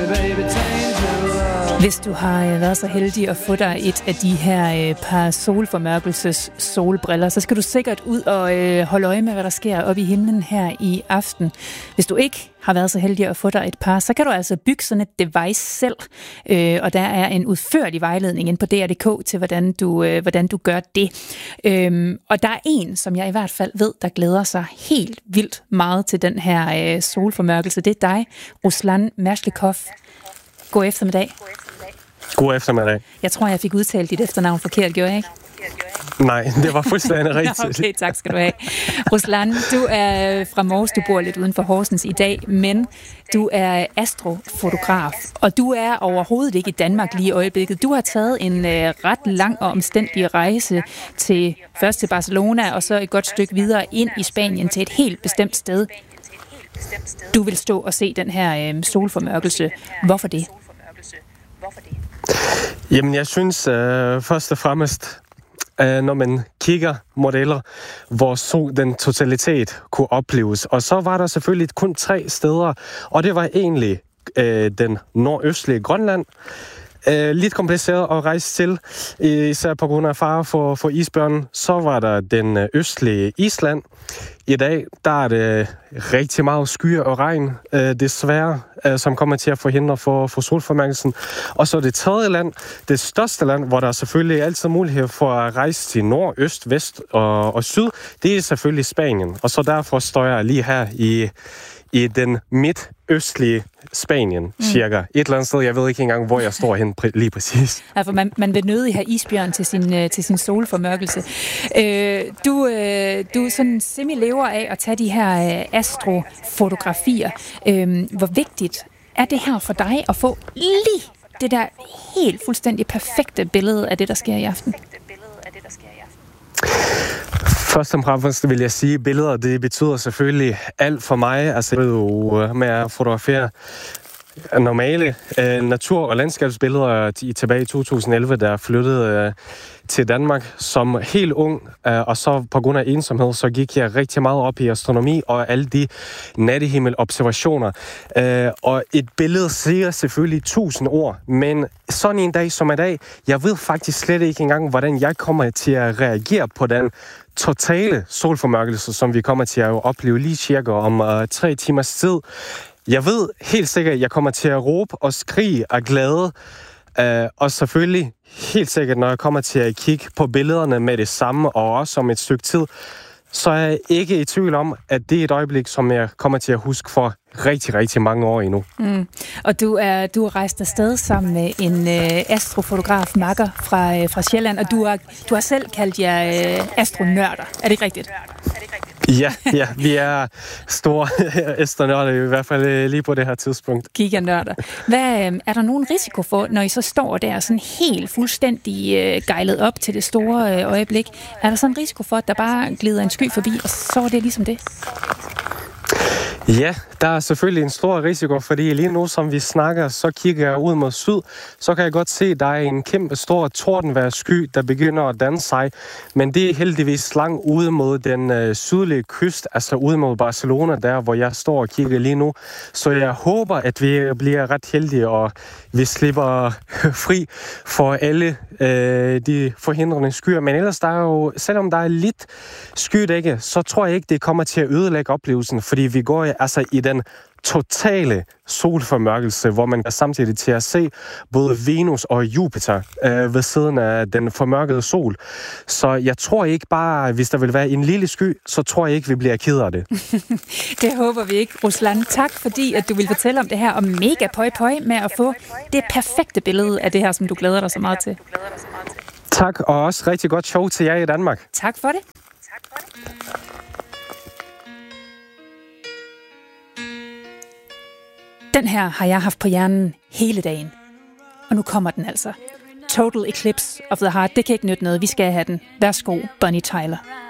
Hvis du har været så heldig at få dig et af de her par solformørkelses solbriller, så skal du sikkert ud og holde øje med, hvad der sker oppe i himlen her i aften. Hvis du ikke har været så heldig at få dig et par, så kan du altså bygge sådan et device selv. Og der er en udførlig vejledning inde på dr.dk til, hvordan du gør det. Og der er en, som jeg i hvert fald ved, der glæder sig helt vildt meget til den her solformørkelse. Det er dig, Ruslan Merslikov. God eftermiddag. God eftermiddag. Jeg tror, jeg fik udtalt dit efternavn forkert, gjorde jeg ikke? Nej, det var fuldstændig rigtigt. Okay, tak skal du have. Ruslan, du er fra Mors, du bor lidt uden for Horsens i dag, men du er astrofotograf, og du er overhovedet ikke i Danmark lige i øjeblikket. Du har taget en ret lang og omstændig rejse først til Barcelona, og så et godt stykke videre ind i Spanien til et helt bestemt sted. Du vil stå og se den her solformørkelse. Hvorfor det? Jamen, jeg synes først og fremmest, når man kigger modeller, hvor den totalitet kunne opleves. Og så var der selvfølgelig kun 3 steder, og det var egentlig den nordøstlige Grønland. Lidt kompliceret at rejse til, især på grund af fare for isbjørnen. Så var der den østlige Island. I dag, der er det rigtig meget skyer og regn, desværre, som kommer til at forhindre for solformørkelsen. Og så det tredje land, det største land, hvor der er selvfølgelig altid mulighed for at rejse til nord, øst, vest og syd, det er selvfølgelig Spanien. Og så derfor står jeg lige her i den midtøstlige Spanien, cirka. Et eller andet sted, jeg ved ikke engang, hvor jeg står hen lige præcis. Ja, for man vil nødig have isbjørn til sin solformørkelse. Du sådan semi-lever af at tage de her astrofotografier. Hvor vigtigt er det her for dig at få lige det der helt fuldstændig perfekte billede af det, der sker i aften? Først og fremmest vil jeg sige, at billeder, det betyder selvfølgelig alt for mig. Altså, jeg ved jo med at fotografere normale natur- og landskabsbilleder tilbage i 2011, der flyttede til Danmark som helt ung, og så på grund af ensomhed, så gik jeg rigtig meget op i astronomi og alle de nattehimmelobservationer. Og et billede siger selvfølgelig 1000 ord, men sådan en dag som i dag, jeg ved faktisk slet ikke engang, hvordan jeg kommer til at reagere på den totale solformørkelse, som vi kommer til at opleve lige cirka om 3 timers tid. Jeg ved helt sikkert, at jeg kommer til at råbe og skrige af glæde, og selvfølgelig helt sikkert, når jeg kommer til at kigge på billederne med det samme, og også om et stykke tid, så er jeg ikke i tvivl om, at det er et øjeblik, som jeg kommer til at huske for rigtig, rigtig mange år endnu. Og du er rejst afsted sammen med en astrofotograf, makker fra Sjælland, og du har selv kaldt jer astronørder. Er det ikke rigtigt? Ja, vi er store astronørder, i hvert fald lige på det her tidspunkt. Giganørder. Er der nogen risiko for, når I så står der sådan helt fuldstændig gejlet op til det store øjeblik, er der sådan en risiko for, at der bare glider en sky forbi, og så er det ligesom det? Ja, der er selvfølgelig en stor risiko, fordi lige nu, som vi snakker, så kigger jeg ud mod syd, så kan jeg godt se, at der er en kæmpe stor tordenvejrsky, der begynder at danne sig, men det er heldigvis langt ude mod den sydlige kyst, altså ude mod Barcelona, der hvor jeg står og kigger lige nu. Så jeg håber, at vi bliver ret heldige, og vi slipper fri for alle de forhindrende skyer. Men ellers, der er jo, selvom der er lidt skydække, så tror jeg ikke, det kommer til at ødelægge oplevelsen, fordi vi går altså i den totale solformørkelse, hvor man kan samtidig til at se både Venus og Jupiter ved siden af den formørkede sol. Så jeg tror ikke bare, hvis der vil være en lille sky, så tror jeg ikke, vi bliver ked af det. Det håber vi ikke, Ruslan. Tak fordi, at du vil fortælle om det her, og mega pøj med at få det perfekte billede af det her, som du glæder dig så meget til. Tak, og også rigtig godt show til jer i Danmark. Tak for det. Den her har jeg haft på hjernen hele dagen. Og nu kommer den altså. Total Eclipse of the Heart. Det kan ikke nytte noget. Vi skal have den. Værsgo, Bonnie Tyler.